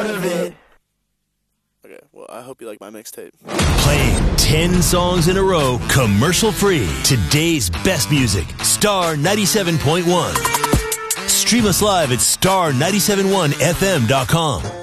part of it. Okay, well, I hope you like my mixtape. Playing 10 songs in a row, commercial-free. Today's best music, Star 97.1. Stream us live at star971fm.com.